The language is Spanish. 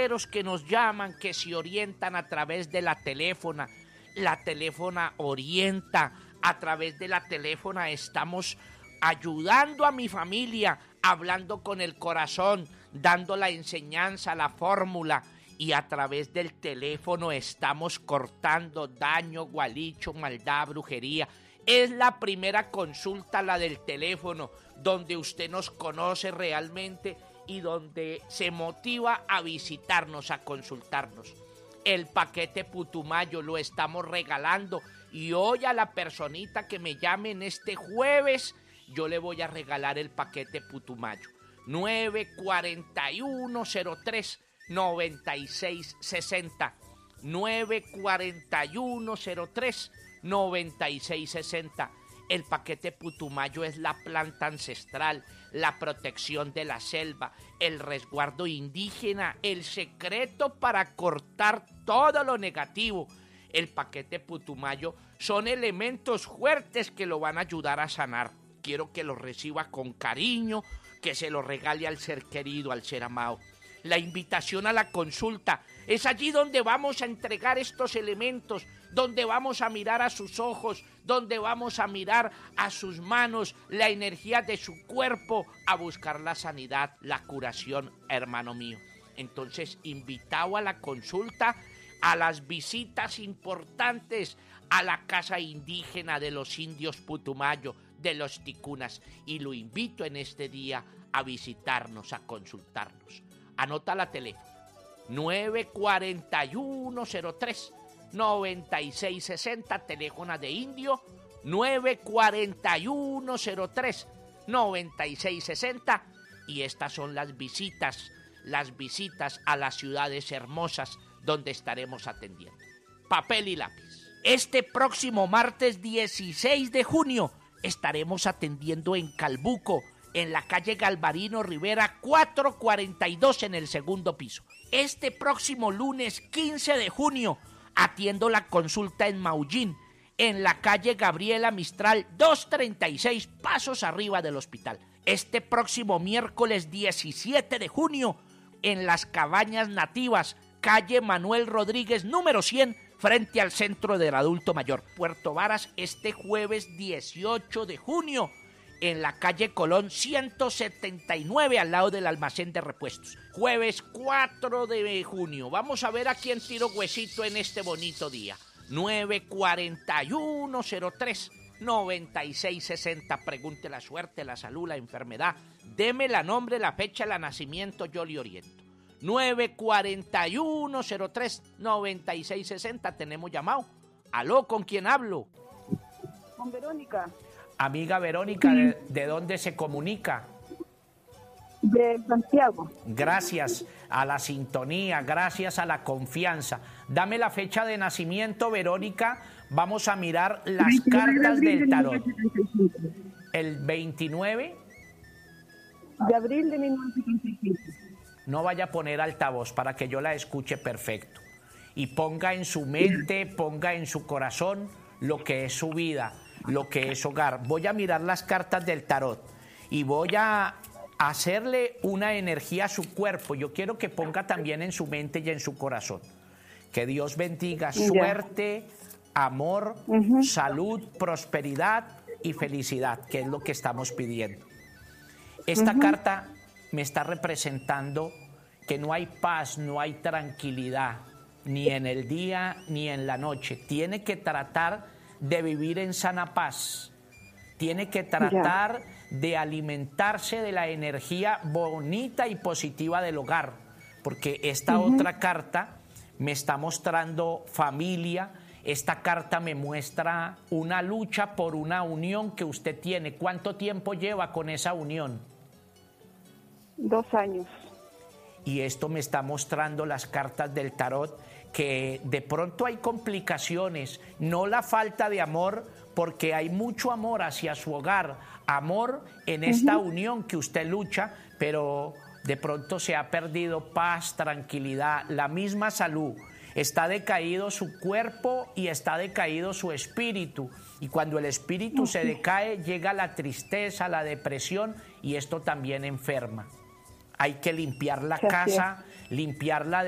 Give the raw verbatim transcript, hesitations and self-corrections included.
caballeros que nos llaman, que se orientan a través de la teléfona. La teléfona orienta, a través de la teléfona estamos ayudando a mi familia, hablando con el corazón, dando la enseñanza, la fórmula, y a través del teléfono estamos cortando daño, gualicho, maldad, brujería. Es la primera consulta, la del teléfono, donde usted nos conoce realmente y donde se motiva a visitarnos, a consultarnos. El paquete Putumayo lo estamos regalando y hoy a la personita que me llame en este jueves, yo le voy a regalar el paquete Putumayo. nueve cuatro uno cero tres noventa y seis sesenta. nueve cuatro uno cero tres noventa y seis sesenta. El paquete Putumayo es la planta ancestral, la protección de la selva, el resguardo indígena, el secreto para cortar todo lo negativo. El paquete Putumayo son elementos fuertes que lo van a ayudar a sanar. Quiero que lo reciba con cariño, que se lo regale al ser querido, al ser amado. La invitación a la consulta es allí donde vamos a entregar estos elementos, donde vamos a mirar a sus ojos, donde vamos a mirar a sus manos, la energía de su cuerpo, a buscar la sanidad, la curación, hermano mío. Entonces, invitado a la consulta, a las visitas importantes a la casa indígena de los indios Putumayo, de los ticunas, y lo invito en este día a visitarnos, a consultarnos. Anota la teléfono, nueve cuatro uno cero tres noventa y seis sesenta, teléfono de indio, nueve cuatro uno cero tres noventa y seis sesenta, y estas son las visitas, las visitas a las ciudades hermosas donde estaremos atendiendo. Papel y lápiz. Este próximo martes dieciséis de junio estaremos atendiendo en Calbuco, en la calle Galvarino Rivera cuatrocientos cuarenta y dos, en el segundo piso. Este próximo lunes quince de junio atiendo la consulta en Maullín, en la calle Gabriela Mistral doscientos treinta y seis, pasos arriba del hospital. Este próximo miércoles diecisiete de junio en las Cabañas Nativas, calle Manuel Rodríguez número cien, frente al Centro del Adulto Mayor. Puerto Varas, este jueves dieciocho de junio, en la calle Colón ciento setenta y nueve, al lado del almacén de repuestos. Jueves cuatro de junio. Vamos a ver a quién tiro huesito en este bonito día. nueve cuatro uno cero tres noventa y seis sesenta. Pregunte la suerte, la salud, la enfermedad. Deme la nombre, la fecha, el nacimiento, yo le oriento. nueve cuatro uno cero tres noventa y seis sesenta. Tenemos llamado. Aló, ¿con quién hablo? Con Verónica. Amiga Verónica, ¿de, de dónde se comunica? De Santiago. Gracias a la sintonía, gracias a la confianza. Dame la fecha de nacimiento, Verónica. Vamos a mirar las cartas del tarot. El veintinueve de abril de mil novecientos setenta y cinco. No vaya a poner altavoz para que yo la escuche perfecto. Y ponga en su mente, ponga en su corazón lo que es su vida, lo que es hogar. Voy a mirar las cartas del tarot y voy a hacerle una energía a su cuerpo. Yo quiero que ponga también en su mente y en su corazón. Que Dios bendiga suerte, amor, uh-huh. salud, prosperidad y felicidad, que es lo que estamos pidiendo. Esta uh-huh. carta me está representando que no hay paz, no hay tranquilidad, ni en el día ni en la noche. Tiene que tratar de vivir en sana paz. Tiene que tratar ya. de alimentarse de la energía bonita y positiva del hogar, porque esta uh-huh. otra carta me está mostrando familia. Esta carta me muestra una lucha por una unión que usted tiene. ¿Cuánto tiempo lleva con esa unión? Dos años. Y esto me está mostrando las cartas del tarot, que de pronto hay complicaciones, no la falta de amor, porque hay mucho amor hacia su hogar, amor en esta uh-huh. unión que usted lucha, pero de pronto se ha perdido paz, tranquilidad, la misma salud. Está decaído su cuerpo y está decaído su espíritu. Y cuando el espíritu se decae, llega la tristeza, la depresión, y esto también enferma. Hay que limpiar la casa, limpiarla de